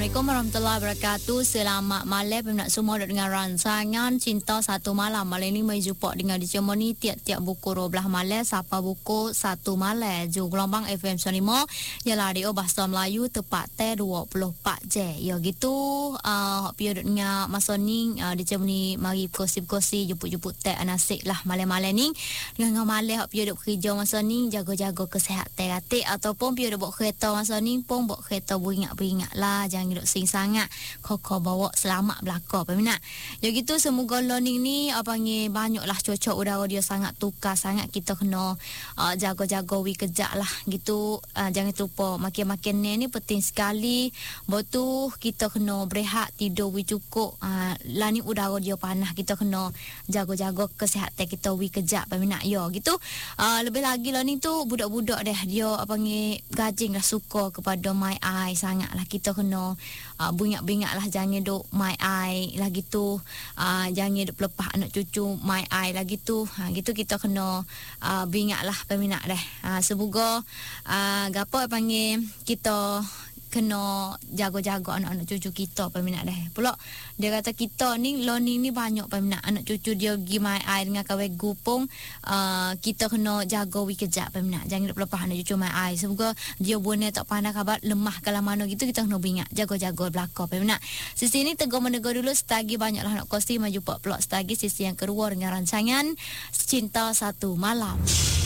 Assalamualaikum warahmatullahi wabarakatuh. Selamat malam peminat semua dengan rancangan Cinta Satu Malam. Malam ini mai jumpa dengan ditemani tiap-tiap buku 12 malam sampai buku 1 malam. Ju gelombang FM 95 ialah radio bahasa Melayu tepat 24 jam. Ya gitu. Piye dengan masa ni ditemani mari kosi-kosi jemput-jemput teh anasik lah malam-malam ni. Dengan malam piye duk kerja masa ni jaga-jaga kesihatan hati ataupun piye duk buat kereta masa ni pun buat kereta beringat-beringat lah. Jangan duduk sing sangat koko bawa selamat belaka peminat. Ya gitu semoga learning ni panggil banyaklah cuaca udara dia sangat tukar sangat kita kena jaga-jaga wi kejap lah gitu. Jangan terlupa makin-makin ni penting sekali. Betul kita kena berehat tidur wi cukup. Lah ni udara dia panas kita kena jaga-jaga kesihatan kita wi kejap peminat. Ya gitu. Lebih lagi lah ni tu budak-budak deh dia panggil gajing lah suka kepada my eye sangat lah kita kena beringat-beringat lah jangan duk my eye lah gitu. Jangan duk pelepah anak cucu my eye lah gitu. Gitu kita kena beringat lah peminat deh. Semoga gapo panggil kita kena jaga-jaga anak-anak cucu kita peminat dah. Pula dia kata kita ni learning ni banyak peminat anak cucu dia pergi my eye dengan kawan gupung. Kita kena jaga wi kejap peminat. Jangan lepas anak cucu my eye. Semoga dia buana tak pandai kabar lemah kalau mana gitu kita kena beringat jaga-jaga belaka peminat. Sisi ni tegur menegur dulu setagi banyaklah nak kosti maju pak pelak setagi sisi yang kedua dengan rancangan Cinta Satu Malam.